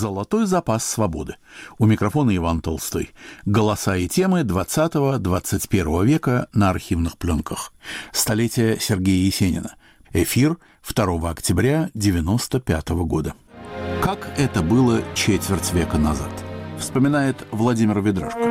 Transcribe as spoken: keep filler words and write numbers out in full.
«Золотой запас свободы». У микрофона Иван Толстой. Голоса и темы двадцатого-двадцать первого века на архивных пленках. Столетие Сергея Есенина. Эфир второго октября девяносто пятого года. Как это было четверть века назад, вспоминает Владимир Ведрашко.